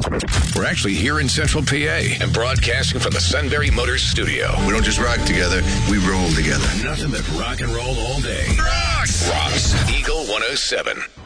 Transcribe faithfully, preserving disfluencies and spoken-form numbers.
We're actually here in Central P A and broadcasting from the Sunbury Motors studio. We don't just rock together, we roll together. Nothing but rock and roll all day. Rocks! Rocks. Eagle one oh seven.